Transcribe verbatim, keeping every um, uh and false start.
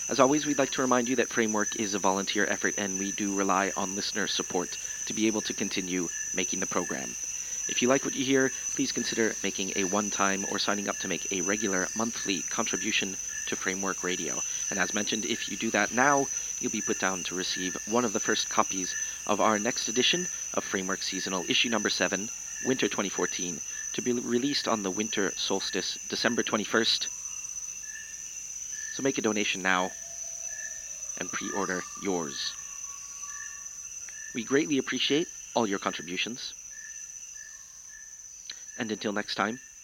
As always, we'd like to remind you that Framework is a volunteer effort and we do rely on listener support to be able to continue making the program. If you like what you hear, please consider making a one-time or signing up to make a regular monthly contribution to Framework Radio. And as mentioned, if you do that now, you'll be put down to receive one of the first copies of our next edition of Framework Seasonal Issue Number seven, Winter twenty fourteen, to be released on the winter solstice, December twenty-first. So make a donation now and pre-order yours. We greatly appreciate all your contributions. And until next time,